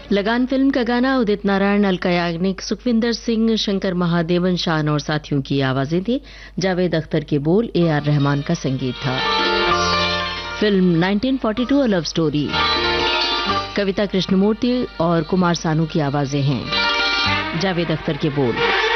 लगान फिल्म का गाना उदित नारायण, अलका याग्निक, सुखविंदर सिंह, शंकर महादेवन, शान और साथियों की आवाजें थी। जावेद अख्तर के बोल, AR रहमान का संगीत था। फिल्म 1942 अ लव स्टोरी, कविता कृष्णमूर्ति और कुमार सानू की आवाजें हैं। जावेद अख्तर के बोल।